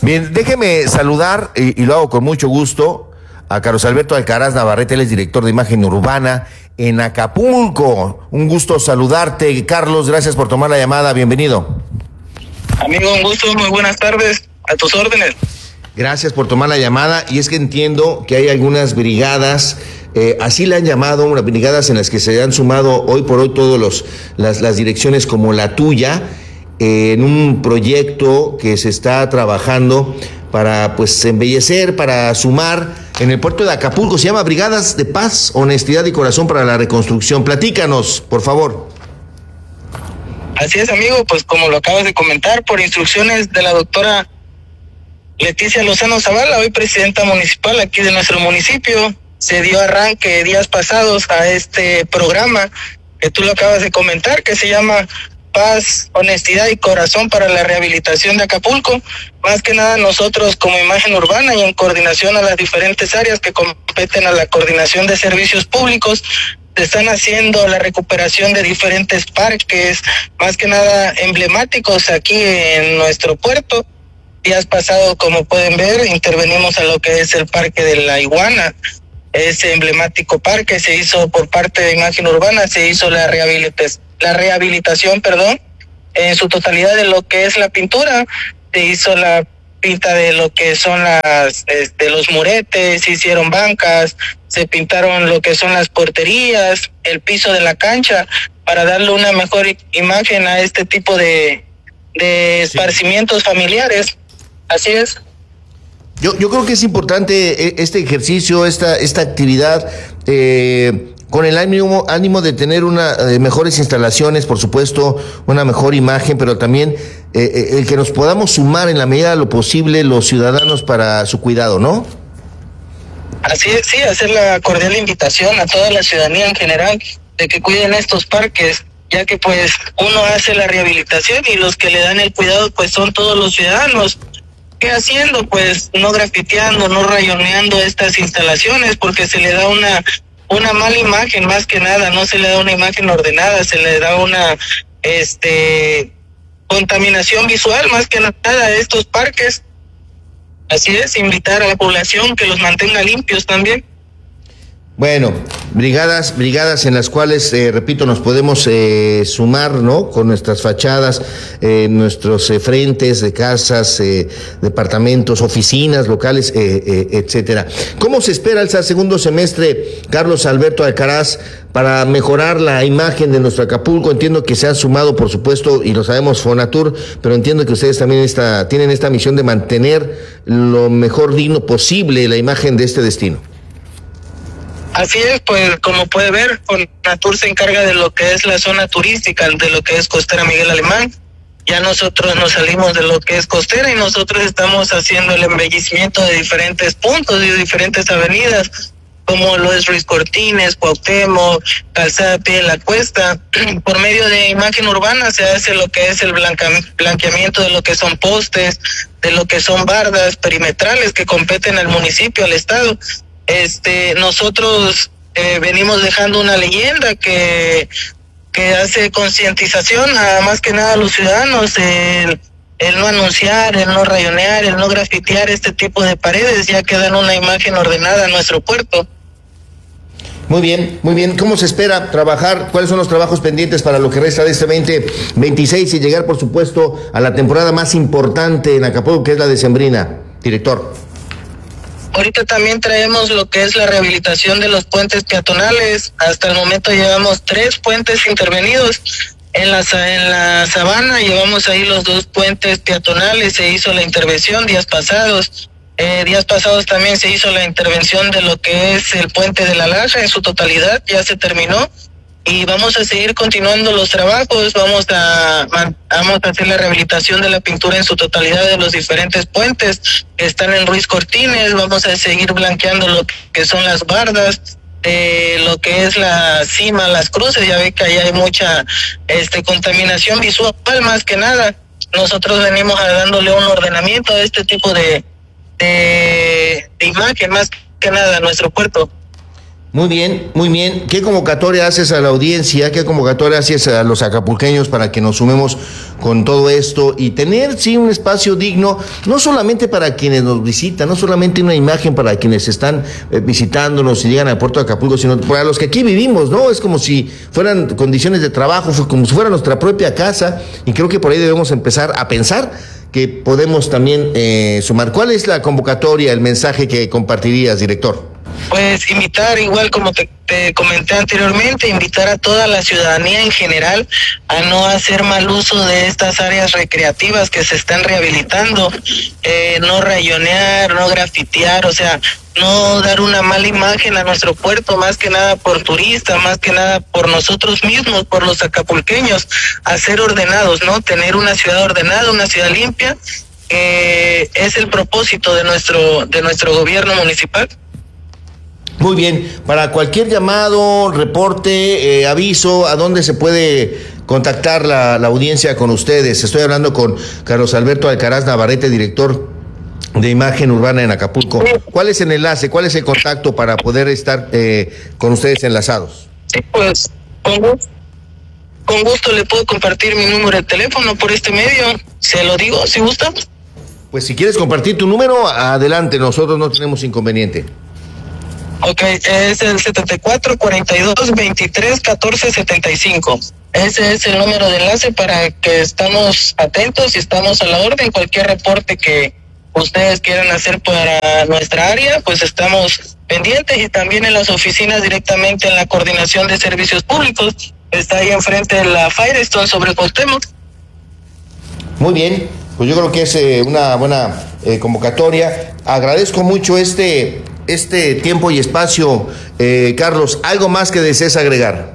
Bien, déjeme saludar, y lo hago con mucho gusto, a Carlos Alberto Alcaraz Navarrete, él es director de imagen urbana en Acapulco. Un gusto saludarte, Carlos, gracias por tomar la llamada, bienvenido. Amigo, un gusto, muy buenas tardes, a tus órdenes. Gracias por tomar la llamada, y es que entiendo que hay algunas brigadas, así le han llamado, unas brigadas en las que se han sumado hoy por hoy todas las direcciones como la tuya, en un proyecto que se está trabajando para pues embellecer, para sumar en el puerto de Acapulco. Se llama Brigadas de Paz, Honestidad y Corazón para la Reconstrucción. Platícanos, por favor. Así es, amigo, pues como lo acabas de comentar, por instrucciones de la doctora Leticia Lozano Zavala, hoy presidenta municipal aquí de nuestro municipio, se dio arranque días pasados a este programa que tú lo acabas de comentar, que se llama Paz, Honestidad y Corazón para la Rehabilitación de Acapulco. Más que nada nosotros como imagen urbana y en coordinación a las diferentes áreas que competen a la coordinación de servicios públicos, se están haciendo la recuperación de diferentes parques, más que nada emblemáticos aquí en nuestro puerto. Días pasados, como pueden ver, intervenimos a lo que es el Parque de la Iguana. Ese emblemático parque se hizo por parte de imagen urbana, se hizo la rehabilitación, en su totalidad de lo que es la pintura. Se hizo la pinta de lo que son los muretes, se hicieron bancas, se pintaron lo que son las porterías, el piso de la cancha, para darle una mejor imagen a este tipo de esparcimientos familiares. Así es. Yo creo que es importante este ejercicio, esta actividad, con el ánimo de tener mejores instalaciones, por supuesto, una mejor imagen, pero también el que nos podamos sumar en la medida de lo posible los ciudadanos para su cuidado, ¿no? Así es, sí, hacer la cordial invitación a toda la ciudadanía en general de que cuiden estos parques, ya que pues uno hace la rehabilitación y los que le dan el cuidado pues son todos los ciudadanos. ¿Qué haciendo? Pues no grafiteando, no rayoneando estas instalaciones, porque se le da una mala imagen, más que nada, no se le da una imagen ordenada, se le da una contaminación visual, más que nada, a estos parques. Así es, invitar a la población que los mantenga limpios también. Bueno, brigadas en las cuales, repito, nos podemos sumar, ¿no? Con nuestras fachadas, nuestros frentes de casas, departamentos, oficinas locales, etcétera. ¿Cómo se espera el segundo semestre, Carlos Alberto Alcaraz, para mejorar la imagen de nuestro Acapulco? Entiendo que se han sumado, por supuesto, y lo sabemos, Fonatur, pero entiendo que ustedes también tienen esta misión de mantener lo mejor digno posible la imagen de este destino. Así es, pues como puede ver, Fonatur se encarga de lo que es la zona turística, de lo que es Costera Miguel Alemán. Ya nosotros nos salimos de lo que es costera y nosotros estamos haciendo el embellecimiento de diferentes puntos y de diferentes avenidas, como lo es Ruiz Cortines, Cuauhtémoc, Calzada Pie de la Cuesta. Por medio de imagen urbana se hace lo que es el blanqueamiento de lo que son postes, de lo que son bardas perimetrales que competen al municipio, al estado. Nosotros venimos dejando una leyenda que hace concientización a más que nada a los ciudadanos, el no anunciar, el no rayonear, el no grafitear este tipo de paredes, ya que dan una imagen ordenada a nuestro puerto. Muy bien, muy bien. ¿Cómo se espera trabajar? ¿Cuáles son los trabajos pendientes para lo que resta de este 2026 y llegar, por supuesto, a la temporada más importante en Acapulco, que es la decembrina, director? Ahorita también traemos lo que es la rehabilitación de los puentes peatonales. Hasta el momento llevamos 3 puentes intervenidos. En la Sabana llevamos ahí los 2 puentes peatonales, se hizo la intervención días pasados. Días pasados también se hizo la intervención de lo que es el puente de la Laja en su totalidad, ya se terminó. Y vamos a seguir continuando los trabajos, vamos a hacer la rehabilitación de la pintura en su totalidad de los diferentes puentes que están en Ruiz Cortines, vamos a seguir blanqueando lo que son las bardas, lo que es la cima, las cruces. Ya ve que ahí hay mucha contaminación visual, más que nada. Nosotros venimos dándole un ordenamiento a este tipo de imagen, más que nada a nuestro puerto. Muy bien, muy bien. ¿Qué convocatoria haces a la audiencia? ¿Qué convocatoria haces a los acapulqueños para que nos sumemos con todo esto y tener, sí, un espacio digno, no solamente para quienes nos visitan, no solamente una imagen para quienes están visitándonos y llegan al puerto de Acapulco, sino para los que aquí vivimos, ¿no? Es como si fueran condiciones de trabajo, como si fuera nuestra propia casa, y creo que por ahí debemos empezar a pensar que podemos también sumar. ¿Cuál es la convocatoria, el mensaje que compartirías, director? Pues invitar, igual como te comenté anteriormente, invitar a toda la ciudadanía en general a no hacer mal uso de estas áreas recreativas que se están rehabilitando, no rayonear, no grafitear, o sea, no dar una mala imagen a nuestro puerto, más que nada por turistas, más que nada por nosotros mismos, por los acapulqueños, a ser ordenados, ¿no? Tener una ciudad ordenada, una ciudad limpia, es el propósito de nuestro gobierno municipal. Muy bien, para cualquier llamado, reporte, aviso, ¿a dónde se puede contactar la audiencia con ustedes? Estoy hablando con Carlos Alberto Alcaraz Navarrete, director de Imagen Urbana en Acapulco. ¿Cuál es el enlace, cuál es el contacto para poder estar con ustedes enlazados? Sí, pues con gusto le puedo compartir mi número de teléfono por este medio, se lo digo, si gusta. Pues si quieres compartir tu número, adelante, nosotros no tenemos inconveniente. Ok, es el 74-42-23-14-75. Ese es el número de enlace para que estamos atentos y estamos a la orden. Cualquier reporte que ustedes quieran hacer para nuestra área, pues estamos pendientes, y también en las oficinas directamente en la Coordinación de Servicios Públicos. Está ahí enfrente de la Firestone sobre Cuauhtémoc. Muy bien, pues yo creo que es una buena convocatoria. Agradezco mucho este tiempo y espacio, Carlos. ¿Algo más que desees agregar?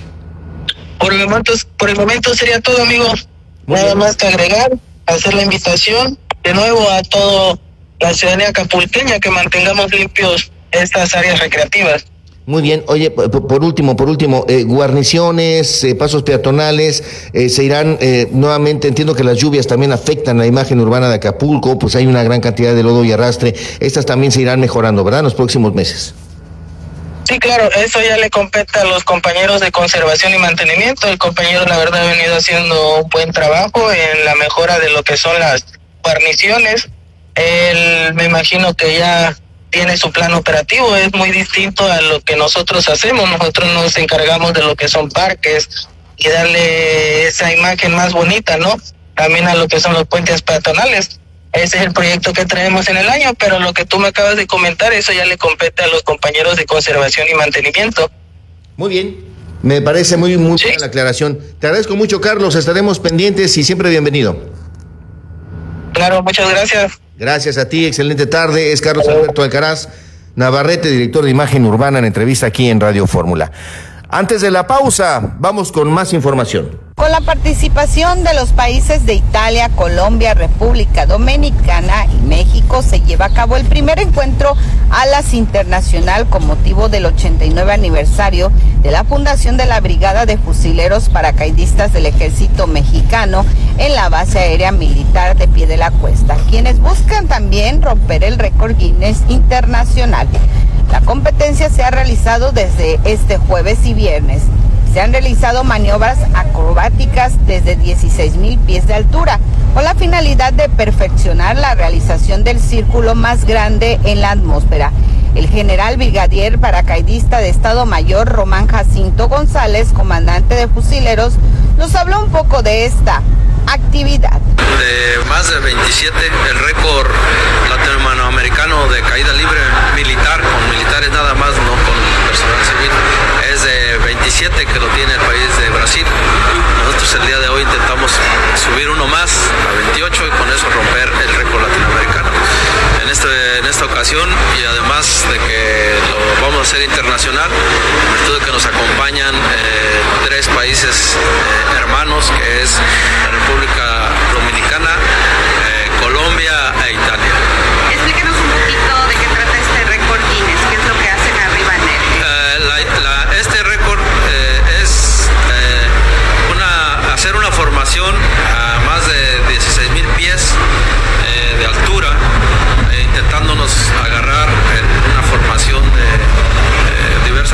Por el momento sería todo, amigo. Nada más que agregar, hacer la invitación de nuevo a toda la ciudadanía acapulqueña que mantengamos limpios estas áreas recreativas. Muy bien. Oye, por último, guarniciones, pasos peatonales, se irán nuevamente. Entiendo que las lluvias también afectan la imagen urbana de Acapulco, pues hay una gran cantidad de lodo y arrastre. Estas también se irán mejorando, ¿verdad?, en los próximos meses. Sí, claro, eso ya le compete a los compañeros de conservación y mantenimiento. El compañero, la verdad, ha venido haciendo un buen trabajo en la mejora de lo que son las guarniciones. Él, me imagino que ya tiene su plan operativo, es muy distinto a lo que nosotros hacemos. Nosotros nos encargamos de lo que son parques y darle esa imagen más bonita, ¿no? También a lo que son los puentes peatonales. Ese es el proyecto que traemos en el año, pero lo que tú me acabas de comentar, eso ya le compete a los compañeros de conservación y mantenimiento. Muy bien, me parece muy buena la aclaración. Te agradezco mucho, Carlos, estaremos pendientes y siempre bienvenido. Claro, muchas gracias. Gracias a ti, excelente tarde. Es Carlos Alberto Alcaraz Navarrete, director de Imagen Urbana, en entrevista aquí en Radio Fórmula. Antes de la pausa, vamos con más información. Con la participación de los países de Italia, Colombia, República Dominicana y México, se lleva a cabo el primer encuentro Alas Internacional con motivo del 89 aniversario de la fundación de la Brigada de Fusileros Paracaidistas del Ejército Mexicano en la base aérea militar de Pie de la Cuesta, quienes buscan también romper el récord Guinness internacional. La competencia se ha realizado desde este jueves y viernes. Se han realizado maniobras acrobáticas desde 16,000 pies de altura, con la finalidad de perfeccionar la realización del círculo más grande en la atmósfera. El general brigadier paracaidista de Estado Mayor Román Jacinto González, comandante de fusileros, nos habló un poco de esta actividad. De más de 27, el récord latinoamericano de caída libre militar, con militares nada más, no con personal civil, es de 27, que lo tiene el país de Brasil. Nosotros el día de hoy intentamos subir uno más a 28 y con eso romper el récord latinoamericano. En esta ocasión, y además de que lo vamos a hacer internacional, en virtud de que nos acompañan tres países hermanos, que es la República Dominicana, Colombia e Italia. Explíquenos un poquito de qué trata este récord Guinness, qué es lo que hacen arriba en él. Este récord es hacer una formación a más de 16,000 pies de altura, intentándonos agarrar en una formación de diversos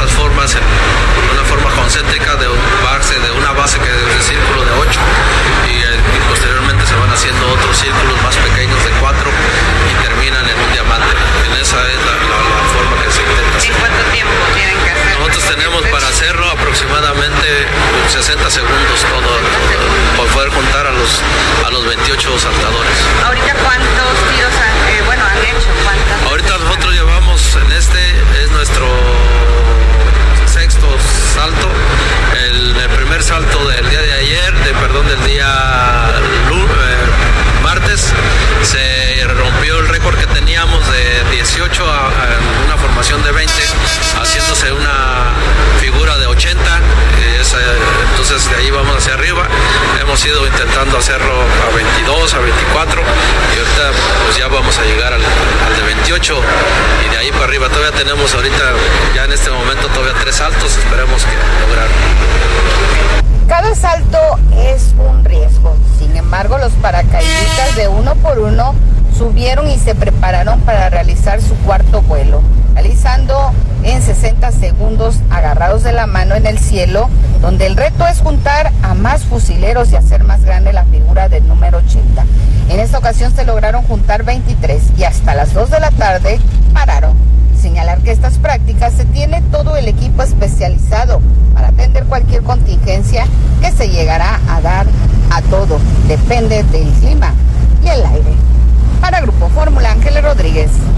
60 segundos todo, por poder juntar a los 28 saltadores. ¿Ahorita cuántos tiros han hecho? Ahorita nosotros llevamos es nuestro sexto salto. El primer salto del día de ayer, del día martes, se rompió el récord que teníamos de 18 a una formación de 20, haciéndose una figura de 80. Entonces de ahí vamos hacia arriba. Hemos ido intentando hacerlo a 22, a 24 y ahorita pues ya vamos a llegar al de 28 y de ahí para arriba. Todavía tenemos ahorita, ya en este momento, todavía 3 saltos, esperemos que lograr. Cada salto es un riesgo. Sin embargo, los paracaidistas de uno por uno subieron y se prepararon para realizar su cuarto vuelo, realizando en 60 segundos agarrados de la mano en el cielo, donde el reto es juntar a más fusileros y hacer más grande la figura del número 80. En esta ocasión se lograron juntar 23 y hasta las 2 de la tarde pararon. Señalar que estas prácticas se tiene todo el equipo especializado para atender cualquier contingencia que se llegará a dar a todo. Depende del clima y el aire. Para Grupo Fórmula, Ángeles Rodríguez.